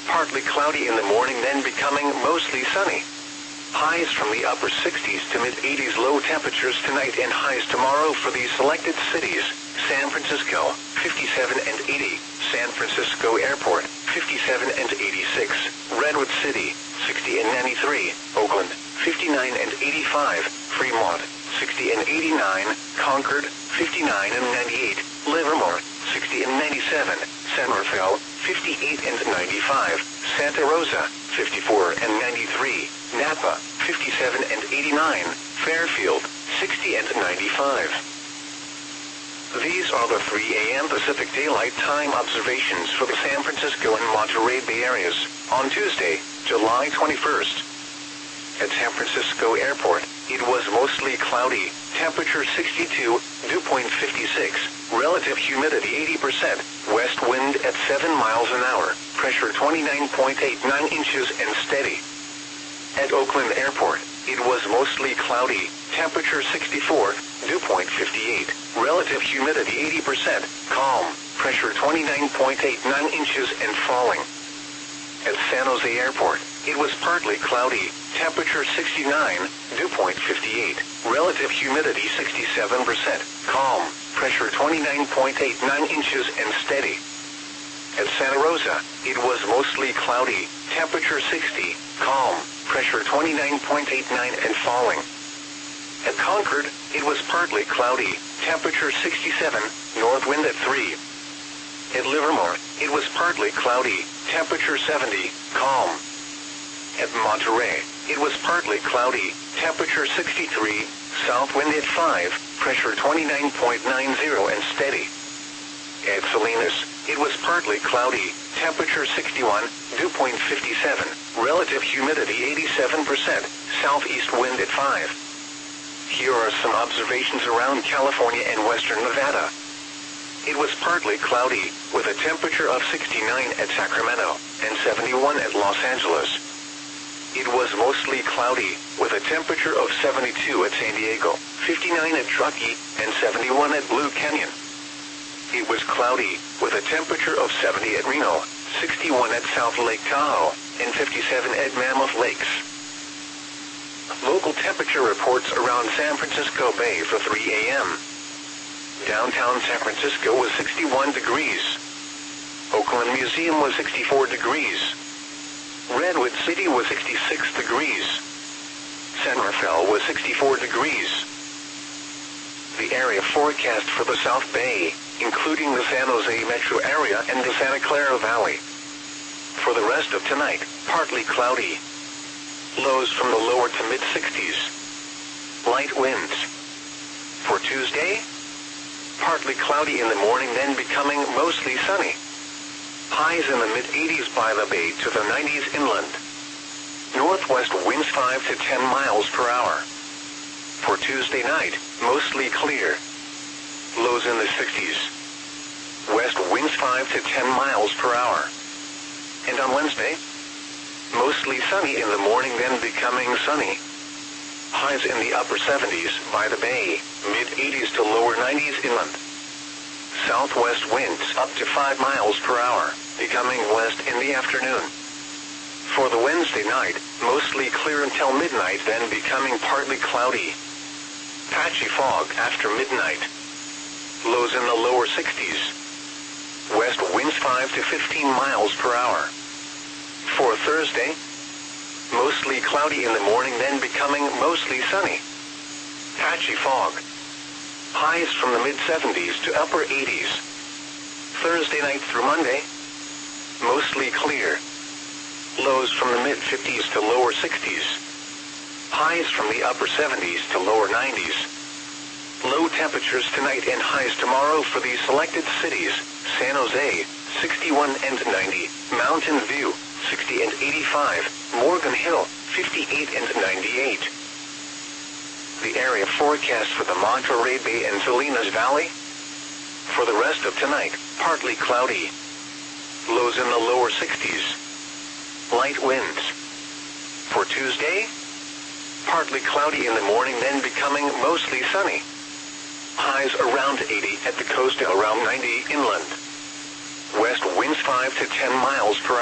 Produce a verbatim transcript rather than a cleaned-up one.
partly cloudy in the morning, then becoming mostly sunny. Highs from the upper sixties to mid-eighties. Low temperatures tonight and highs tomorrow for these selected cities: San Francisco, fifty-seven and eighty, San Francisco Airport, fifty-seven and eighty-six, Redwood City, sixty and ninety-three, Oakland, fifty-nine and eighty-five, Fremont, sixty and eighty-nine, Concord, fifty-nine and ninety-eight, Livermore, sixty and ninety-seven, San Rafael, fifty-eight and ninety-five, Santa Rosa, fifty-four and ninety-three, Napa, fifty-seven and eighty-nine, Fairfield, sixty and ninety-five. These are the three a m Pacific Daylight Time observations for the San Francisco and Monterey Bay areas on Tuesday, July twenty-first. At San Francisco Airport, it was mostly cloudy, temperature sixty-two, dew point fifty-six, relative humidity eighty percent, west wind at seven miles an hour, pressure twenty-nine point eight nine inches and steady. At Oakland Airport, it was mostly cloudy, temperature sixty-four, dew point fifty-eight, relative humidity eighty percent, calm, pressure twenty-nine point eight nine inches and falling. At San Jose Airport, it was partly cloudy, temperature sixty-nine, dew point fifty-eight, relative humidity sixty-seven percent, calm, pressure twenty-nine point eight nine inches and steady. At Santa Rosa, it was mostly cloudy, temperature sixty, calm, pressure twenty-nine point eight nine and falling. At Concord, it was partly cloudy, temperature sixty-seven, north wind at three. At Livermore, it was partly cloudy, temperature seventy, calm. At Monterey, it was partly cloudy, temperature sixty-three, south wind at five, pressure twenty-nine point nine zero and steady. At Salinas, it was partly cloudy, temperature sixty-one, dew point fifty-seven, relative humidity eighty-seven percent, southeast wind at five. Here are some observations around California and western Nevada. It was partly cloudy, with a temperature of sixty-nine at Sacramento, and seventy-one at Los Angeles. It was mostly cloudy, with a temperature of seventy-two at San Diego, fifty-nine at Truckee, and seventy-one at Blue Canyon. It was cloudy, with a temperature of seventy at Reno, sixty-one at South Lake Tahoe, and fifty-seven at Mammoth Lakes. Local temperature reports around San Francisco Bay for three a m Downtown San Francisco was sixty-one degrees. Oakland Museum was sixty-four degrees. Redwood City was sixty-six degrees. San Rafael was sixty-four degrees. The area forecast for the South Bay, including the San Jose metro area and the Santa Clara Valley. For the rest of tonight, partly cloudy. Lows from the lower to mid-sixties. Light winds. For Tuesday, partly cloudy in the morning, then becoming mostly sunny. Highs in the mid-eighties by the bay to the nineties inland. Northwest winds five to ten miles per hour. For Tuesday night, mostly clear. Lows in the sixties. West winds five to ten miles per hour. And on Wednesday, mostly sunny in the morning, then becoming sunny. Highs in the upper seventies by the bay, mid-eighties to lower nineties inland. Southwest winds up to five miles per hour, becoming west in the afternoon. For the Wednesday night, mostly clear until midnight, then becoming partly cloudy. Patchy fog after midnight. Lows in the lower sixties. West winds five to fifteen miles per hour. For Thursday, mostly cloudy in the morning, then becoming mostly sunny. Patchy fog. Highs from the mid-seventies to upper eighties. Thursday night through Monday, mostly clear. Lows from the mid-fifties to lower sixties. Highs from the upper seventies to lower nineties. Low temperatures tonight and highs tomorrow for these selected cities: San Jose, sixty-one and ninety, Mountain View, sixty and eighty-five, Morgan Hill, fifty-eight and ninety-eight. The area forecast for the Monterey Bay and Salinas Valley. For the rest of tonight, partly cloudy. Lows in the lower sixties. Light winds. For Tuesday, partly cloudy in the morning, then becoming mostly sunny. Highs around eighty at the coast and around ninety inland. West winds five to ten miles per hour.